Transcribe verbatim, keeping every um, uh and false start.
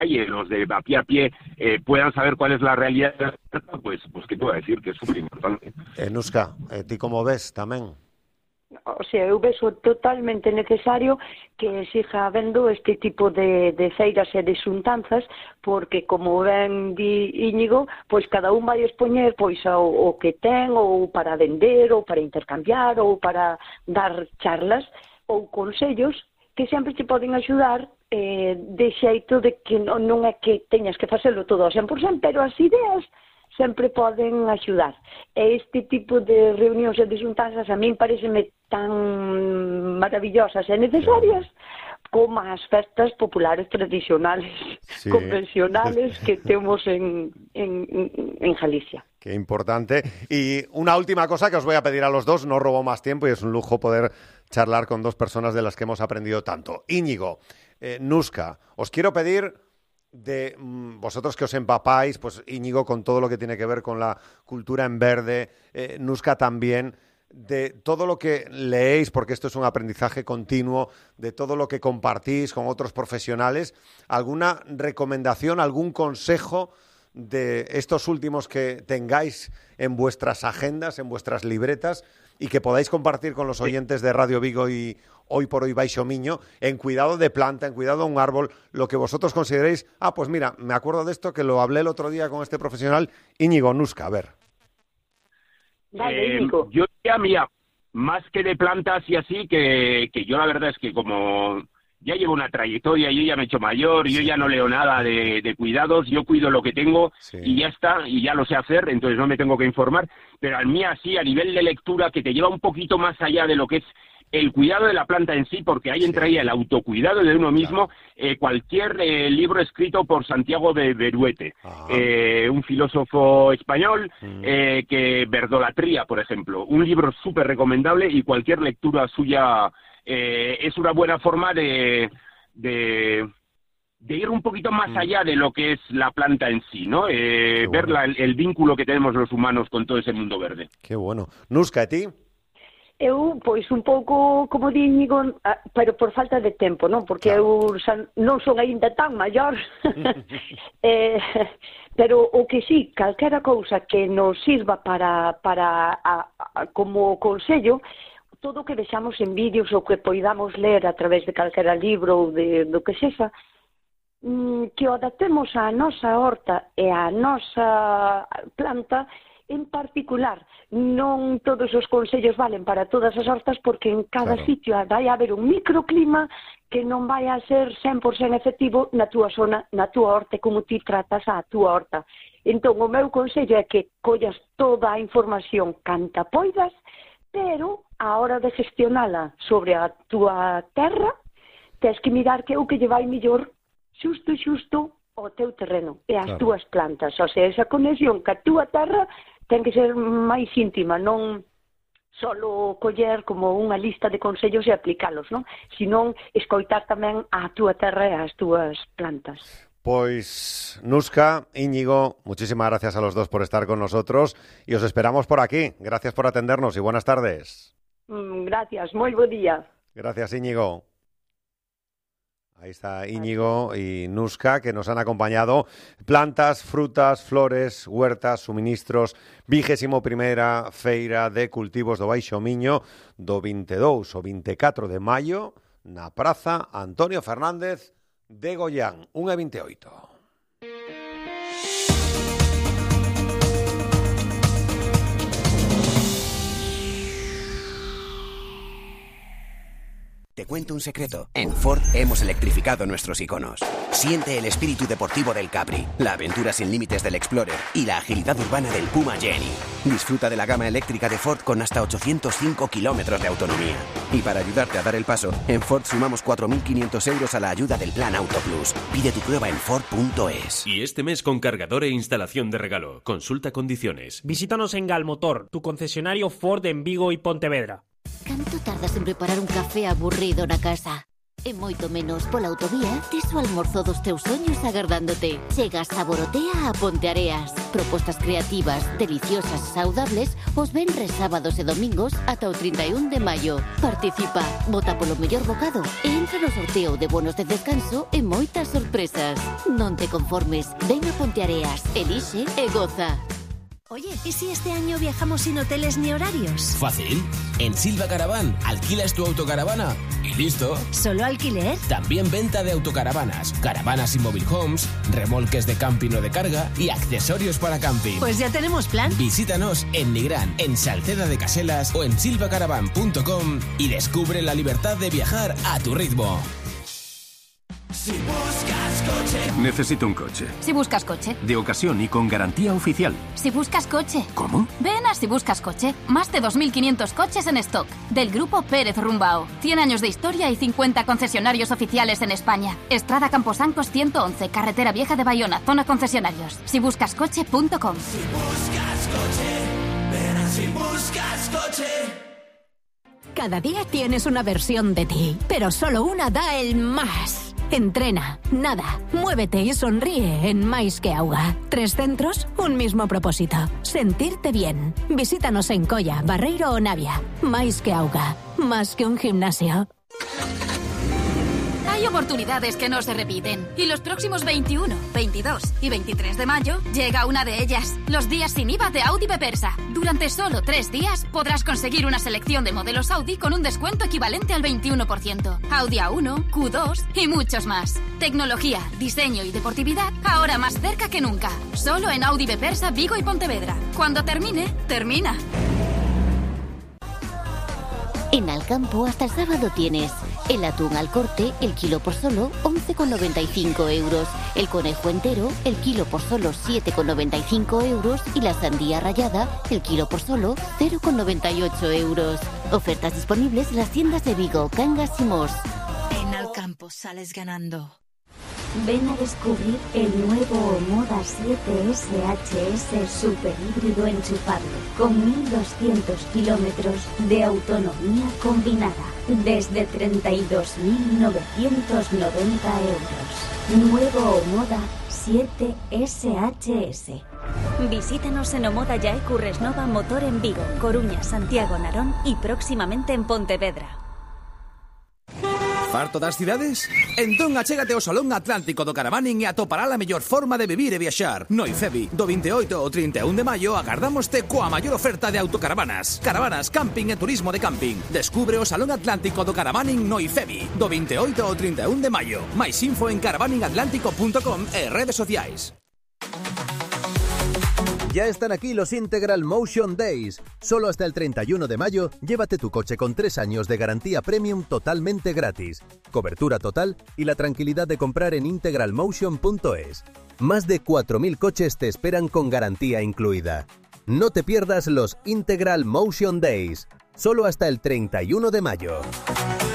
calle, los de a pie a pie, eh, puedan saber cuál es la realidad, pues, pues qué te voy a decir, que es súper importante. Eh, Nuska, eh, ¿ti como ves tamén? O sea, eu vexo totalmente necesario que siga habendo este tipo de, de feiras e de xuntanzas, porque, como ben di Íñigo, pois cada un vai expoñer pois o, o que ten, ou para vender, ou para intercambiar, ou para dar charlas, ou consellos, que sempre te poden axudar eh, de xeito de que non, non é que teñas que facelo todo ao cen por cento, pero as ideas sempre poden axudar. E este tipo de reunións e de xuntanzas a min pareceme tan maravillosas e necesarias como as festas populares tradicionales, sí, convencionales que temos en, en, en Galicia. Qué importante. Y una última cosa que os voy a pedir a los dos, no robo más tiempo y es un lujo poder charlar con dos personas de las que hemos aprendido tanto. Íñigo, eh, Nuska, os quiero pedir de mmm, vosotros que os empapáis, pues Íñigo con todo lo que tiene que ver con la cultura en verde, eh, Nuska también, de todo lo que leéis, porque esto es un aprendizaje continuo, de todo lo que compartís con otros profesionales, ¿alguna recomendación, algún consejo de estos últimos que tengáis en vuestras agendas, en vuestras libretas y que podáis compartir con los oyentes de Radio Vigo y Hoy por Hoy Baixo Miño, en cuidado de planta, en cuidado de un árbol, lo que vosotros consideréis? Ah, pues mira, me acuerdo de esto que lo hablé el otro día con este profesional, Íñigo, Nuska, a ver. Eh, yo ya, mira, más que de plantas y así, que, que yo la verdad es que como ya llevo una trayectoria, yo ya me he hecho mayor, sí, yo ya no leo nada de, de cuidados, yo cuido lo que tengo, sí, y ya está, y ya lo sé hacer, entonces no me tengo que informar, pero al mí así, a nivel de lectura, que te lleva un poquito más allá de lo que es el cuidado de la planta en sí, porque ahí entraría, sí, el autocuidado de uno mismo, claro, eh, cualquier eh, libro escrito por Santiago de Beruete, eh, un filósofo español, mm. eh, que Verdolatría, por ejemplo, un libro súper recomendable, y cualquier lectura suya eh, es una buena forma de, de, de ir un poquito más mm. allá de lo que es la planta en sí, ¿no? Eh, ver bueno. la, el, el vínculo que tenemos los humanos con todo ese mundo verde. Qué bueno. Nuska, ¿a ti? Eu, pois, un pouco, como di Íñigo, pero por falta de tempo, non? Porque claro, eu xa non son aínda tan maior. eh, pero o que sí, calquera cousa que nos sirva para, para a, a, como consello, todo o que vexamos en vídeos ou que poidamos ler a través de calquera libro ou de, do que sexa, que o adaptemos á nosa horta e á nosa planta en particular. Non todos os consellos valen para todas as hortas, porque en cada claro, sitio vai haber un microclima que non vai a ser cen por cento efectivo na túa zona, na túa horta, como ti tratas a túa horta. Entón, o meu consello é que collas toda a información canta poidas, pero a hora de gestionala sobre a túa terra, tens que mirar que é o que lle vai mellor xusto, xusto ao teu terreno e as claro, túas plantas. O sea, esa conexión ca túa terra ten que ser máis íntima, non solo coller como unha lista de consellos e aplicalos, non? Senón escoitar tamén a túa terra e as túas plantas. Pues Nuska, Íñigo, muchísimas gracias a los dos por estar con nosotros y os esperamos por aquí. Gracias por atendernos y buenas tardes. Mm, gracias, moi bo día. Gracias, Íñigo. Ahí está Íñigo y Nuska, que nos han acompañado. Plantas, frutas, flores, huertas, suministros, vigésimo primera feira de cultivos do Baixo Miño do veintidós ao veinticuatro de maio na Praza Antonio Fernández de Goián, un e veintioito. Te cuento un secreto. En Ford hemos electrificado nuestros iconos. Siente el espíritu deportivo del Capri, la aventura sin límites del Explorer y la agilidad urbana del Puma Jenny. Disfruta de la gama eléctrica de Ford con hasta ochocientos cinco kilómetros de autonomía. Y para ayudarte a dar el paso, en Ford sumamos cuatro mil quinientos euros a la ayuda del Plan Auto Plus. Pide tu prueba en Ford punto es. Y este mes con cargador e instalación de regalo. Consulta condiciones. Visítanos en Galmotor, tu concesionario Ford en Vigo y Pontevedra. ¿Canto tardas en preparar un café aburrido na casa? E moito menos pola autovía, tes o almorzo dos teus soños agardándote. Chega Saborotea a Ponteareas. Propostas creativas, deliciosas e saudables os venres, sábados e domingos ata o trinta e un de maio. Participa, vota polo mellor bocado e entra no sorteo de bonos de descanso e moitas sorpresas. Non te conformes, ven a Ponteareas, elixe e goza. Oye, ¿y si este año viajamos sin hoteles ni horarios? Fácil. En Silva Caravan alquilas tu autocaravana y listo. ¿Solo alquiler? También venta de autocaravanas, caravanas y mobile homes, remolques de camping o de carga y accesorios para camping. Pues ya tenemos plan. Visítanos en Nigrán, en Salceda de Caselas o en silvacaravan punto com y descubre la libertad de viajar a tu ritmo. Si buscas coche. Necesito un coche. Si buscas coche. De ocasión y con garantía oficial. Si buscas coche. ¿Cómo? Ven a Si buscas coche. Más de dos mil quinientos coches en stock. Del grupo Pérez Rumbao. cien años de historia y cincuenta concesionarios oficiales en España. Estrada Camposancos ciento once, Carretera Vieja de Bayona, zona concesionarios. si buscas coche punto com. Si buscas coche. Ven a Si buscas coche. Cada día tienes una versión de ti, pero solo una da el más. Entrena, nada, muévete y sonríe en Mais que Auga. Tres centros, un mismo propósito. Sentirte bien. Visítanos en Colla, Barreiro o Navia. Mais que Auga. Más que un gimnasio. Hay oportunidades que no se repiten. Y los próximos veintiuno, veintidós y veintitrés de mayo llega una de ellas. Los días sin I V A de Audi Bepersa. Durante solo tres días podrás conseguir una selección de modelos Audi con un descuento equivalente al veintiuno por ciento. Audi A uno, Q dos y muchos más. Tecnología, diseño y deportividad ahora más cerca que nunca. Solo en Audi Bepersa, Vigo y Pontevedra. Cuando termine, termina. En Alcampo hasta el sábado tienes el atún al corte, el kilo por solo once con noventa y cinco euros, el conejo entero, el kilo por solo siete con noventa y cinco euros y la sandía rallada, el kilo por solo cero con noventa y ocho euros. Ofertas disponibles en las tiendas de Vigo, Cangas y Mos. En Alcampo sales ganando. Ven a descubrir el nuevo Omoda siete S H S super híbrido enchufable con mil doscientos kilómetros de autonomía combinada desde treinta y dos mil novecientos noventa euros. Nuevo Omoda siete S H S. Visítanos en Omoda Yae Curres Nova Motor en Vigo, Coruña, Santiago, Narón y próximamente en Pontevedra. Farto das cidades? Entón achégate ao Salón Atlántico do Caravaning e atopará a mellor forma de vivir e viaxar. No IFEBI, do vinte e oito ao trinta e un de maio, agardámoste coa maior oferta de autocaravanas, caravanas, camping e turismo de camping. Descubre o Salón Atlántico do Caravaning no IFEBI, do vinte e oito ao trinta e un de maio. Mais info en caravaning atlántico punto com e redes sociais. Ya están aquí los Integral Motion Days. Solo hasta el treinta y uno de mayo, llévate tu coche con tres años de garantía premium totalmente gratis, cobertura total y la tranquilidad de comprar en integral motion punto es. Más de cuatro mil coches te esperan con garantía incluida. No te pierdas los Integral Motion Days. Solo hasta el treinta y uno de mayo.